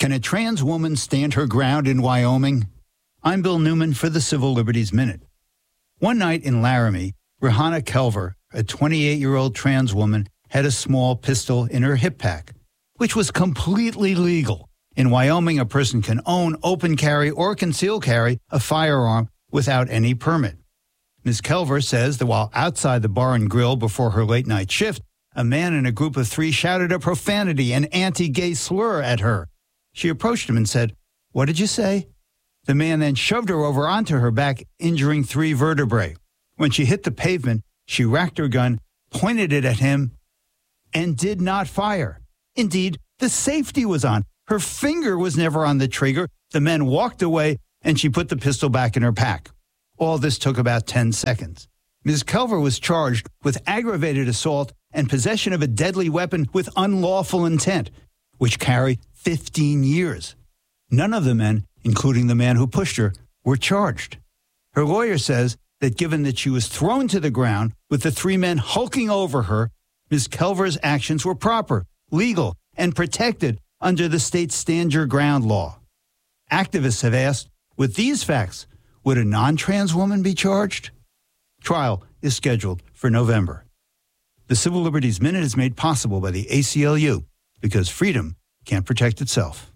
Can a trans woman stand her ground in Wyoming? I'm Bill Newman for the Civil Liberties Minute. One night in Laramie, Rihanna Kelver, a 28-year-old trans woman, had a small pistol in her hip pack, which was completely legal. In Wyoming, a person can own, open carry, or conceal carry a firearm without any permit. Ms. Kelver says that while outside the bar and grill before her late-night shift, a man in a group of 3 shouted a profanity and anti-gay slur at her. She approached him and said, "What did you say?" The man then shoved her over onto her back, injuring 3 vertebrae. When she hit the pavement, she racked her gun, pointed it at him, and did not fire. Indeed, the safety was on. Her finger was never on the trigger. The men walked away, and she put the pistol back in her pack. All this took about 10 seconds. Ms. Kelver was charged with aggravated assault and possession of a deadly weapon with unlawful intent, which carry 15 years. None of the men, including the man who pushed her, were charged. Her lawyer says that given that she was thrown to the ground with the 3 men hulking over her, Ms. Kelver's actions were proper, legal, and protected under the state's Stand Your Ground law. Activists have asked, with these facts, would a non-trans woman be charged? Trial is scheduled for November. The Civil Liberties Minute is made possible by the ACLU because freedom can't protect itself.